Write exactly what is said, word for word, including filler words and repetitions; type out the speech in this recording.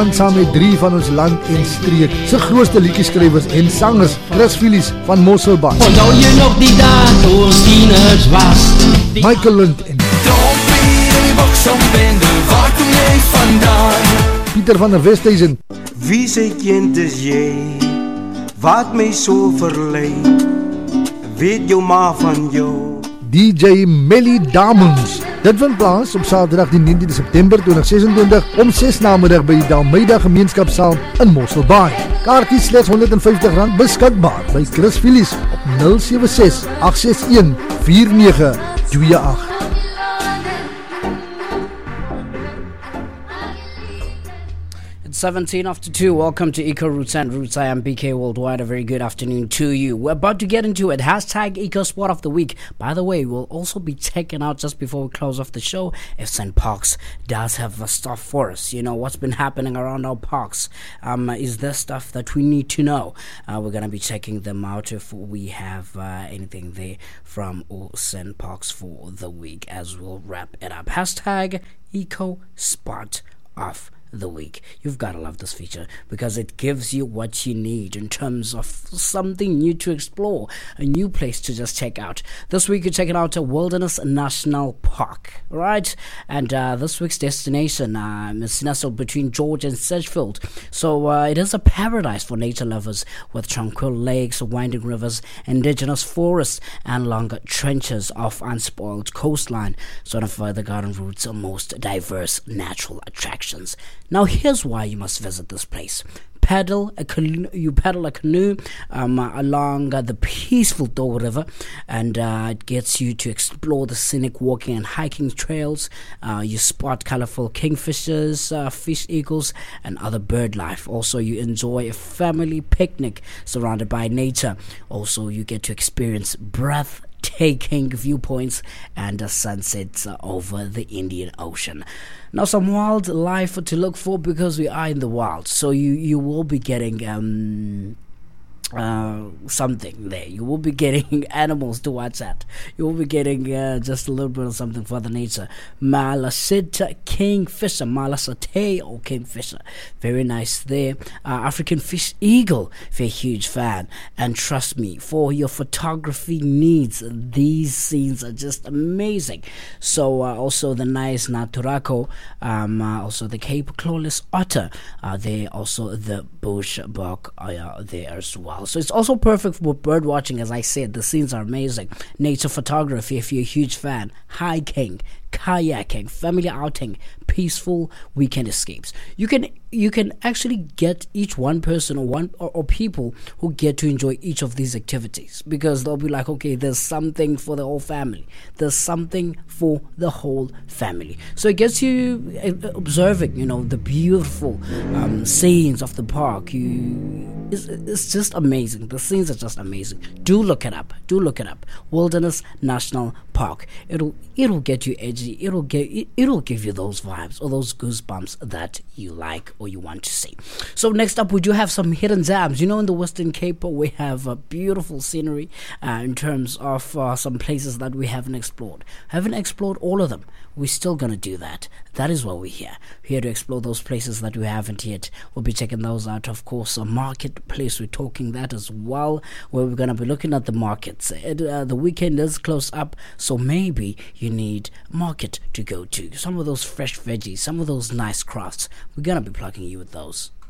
Saam met drie van ons land en streek se grootste liedjieskrywers en sangers, Chris Phillips van Mosselbaai. Onthou jy nog die dag toe ons tieners was? Michael Lund en Dompie in die Boksambende, waar kom jy vandaan? Pieter van der Westhuizen. Wie sy kind is jy, wat my so verlei, weet jou ma van jou. D J Melly Diamonds. Dit vind plaas op Saterdag die negentiende September tweeduisend sesentwintig om ses namiddag by die Dalmeida Gemeenskapsaal in Mosselbaai. Kaartjies slegs honderd vyftig rand beskikbaar by Chris Phillips op nul sewe ses agt ses een vier nege twee agt. seventeen after two. Welcome to Eco Roots and Roots. I am B K Worldwide. A very good afternoon to you. We're about to get into it. Hashtag Eco Sport of the Week. By the way, we'll also be checking out, just before we close off the show, if Saint Parks does have a stuff for us. You know, what's been happening around our parks. Um, is there stuff that we need to know? Uh, we're going to be checking them out if we have uh, anything there from Saint Parks for the week as we'll wrap it up. Hashtag Eco Sport of the week. You've got to love this feature because it gives you what you need in terms of something new to explore, a new place to just check out. This week you're checking out a Wilderness National Park, right? And uh, this week's destination uh, is nestled between George and Sedgefield. So uh, it is a paradise for nature lovers with tranquil lakes, winding rivers, indigenous forests, and longer trenches of unspoiled coastline. It's one of uh, the Garden Route's most diverse natural attractions. Now here's why you must visit this place. Paddle a canoe, you paddle a canoe um, along uh, the peaceful Dole River, and uh, it gets you to explore the scenic walking and hiking trails. Uh, you spot colorful kingfishers, uh, fish eagles, and other bird life. Also, you enjoy a family picnic surrounded by nature. Also, you get to experience breath taking viewpoints and uh, sunsets uh, over the Indian Ocean. Now, some wildlife to look for because we are in the wild, so you you will be getting um uh something there. You will be getting animals to watch at. You will be getting uh, just a little bit of something for the nature. Malasita kingfisher, Malasateo kingfisher, very nice there. Uh, African fish eagle, if you're a huge fan. And trust me, for your photography needs, these scenes are just amazing. So uh, also the nice Naturaco, um, uh, also the Cape Clawless otter, uh, there also the bush buck uh, there as well. So it's also perfect for bird watching. As I said, the scenes are amazing. Nature photography, if you're a huge fan. Hiking, kayaking, family outing, peaceful weekend escapes. You can you can actually get each one person or one or, or people who get to enjoy each of these activities, because they'll be like, okay, there's something for the whole family. There's something for the whole family. So it gets you observing, you know, the beautiful um, scenes of the park. You, it's, it's just amazing. The scenes are just amazing. Do look it up. Do look it up. Wilderness National Park. It'll it'll get you edgy. It'll get it, it'll give you those vibes or those goosebumps that you like or you want to see. So next up, we do have some hidden gems. You know, in the Western Cape, we have a beautiful scenery uh, in terms of uh, some places that we haven't explored. Haven't explored all of them. We're still gonna do that. That is why we're here. We're here to explore those places that we haven't yet. We'll be checking those out. Of course, a marketplace, we're talking that as well, where we're gonna be looking at the markets. It, uh, the weekend is close up, so maybe you need a market to go to. Some of those fresh veggies, some of those nice crafts. We're gonna be plugging you with those.